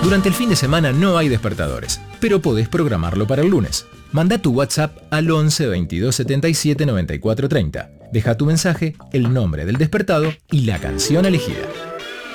Durante el fin de semana no hay despertadores, pero podés programarlo para el lunes. Manda tu WhatsApp al 11 22 77 94 30. Deja tu mensaje, el nombre del despertado y la canción elegida.